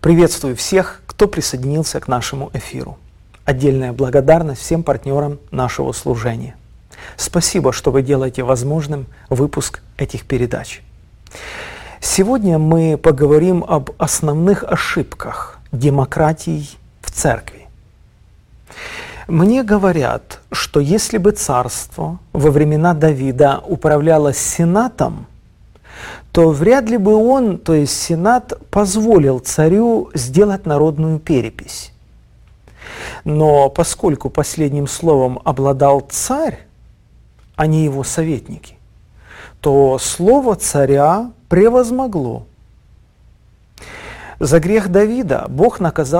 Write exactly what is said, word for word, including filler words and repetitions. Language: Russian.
Приветствую всех, кто присоединился к нашему эфиру. Отдельная благодарность всем партнерам нашего служения. Спасибо, что вы делаете возможным выпуск этих передач. Сегодня мы поговорим об основных ошибках демократии в церкви. Мне говорят, что если бы царство во времена Давида управлялось сенатом, то вряд ли бы он, то есть сенат, позволил царю сделать народную перепись. Но поскольку последним словом обладал царь, а не его советники, то слово царя превозмогло. За грех Давида Бог наказал